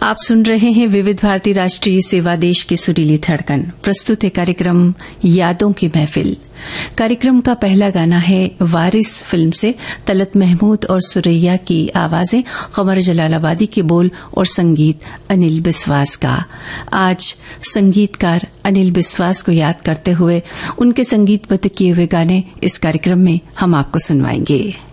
आप सुन रहे हैं विविध भारती राष्ट्रीय सेवा देश की सुरीली धड़कन। प्रस्तुत है कार्यक्रम यादों की महफिल। कार्यक्रम का पहला गाना है वारिस फिल्म से तलत महमूद और सुरैया की आवाजें, कमर जलालाबादी के बोल और संगीत अनिल बिस्वास का। आज संगीतकार अनिल बिस्वास को याद करते हुए उनके संगीतबद्ध किए हुए गाने इस कार्यक्रम में हम आपको सुनवाएंगे।